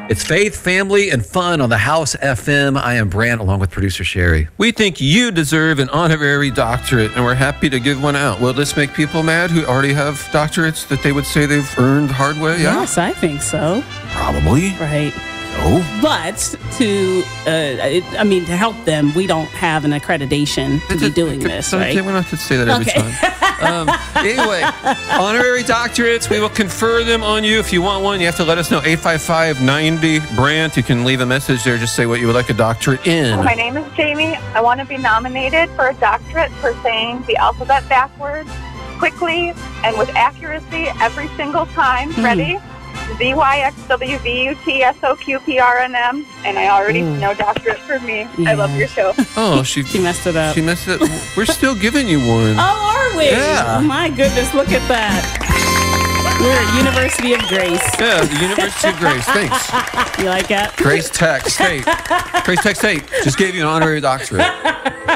It's faith, family, and fun on the House FM. I am Brant, along with producer Sherry. We think you deserve an honorary doctorate, and we're happy to give one out. Will this make people mad who already have doctorates that they would say they've earned hard way? Yeah? Yes, I think so. Probably. Right. No. But to help them, we don't have an accreditation to be doing this, right? We don't have to say that every time. Anyway, honorary doctorates, we will confer them on you. If you want one, you have to let us know. 855-90-BRANT. You can leave a message there. Just say what you would like a doctorate in. My name is Jamie. I want to be nominated for a doctorate for saying the alphabet backwards, quickly, and with accuracy every single time. Ready? ZYXWVUTSOQPRNM, and I already know doctorate for me. Yeah. I love your show. Oh, she messed it up. She messed it. We're still giving you one. Oh, are we? Yeah. Oh, my goodness, look at that. We're at University of Grace. Yeah, the University of Grace. Thanks. You like that? Grace Tech State. Grace Tech State just gave you an honorary doctorate.